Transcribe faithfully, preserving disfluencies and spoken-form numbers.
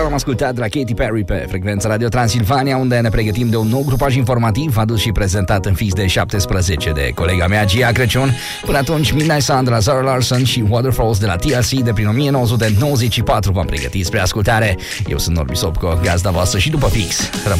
am ascultat de la Katy Perry pe frecvența Radio Transilvania, unde ne pregătim de un nou grupaj informativ adus și prezentat în fix de șaptesprezece de colega mea Gia Crăciun. Până atunci, Midnight Sun de la Zara Larsson și Waterfalls de la T L C de prin nouăsprezece nouăzeci și patru v-am pregătit spre ascultare. Eu sunt Norbi Sopco, gazda voastră și după fix. Rămâne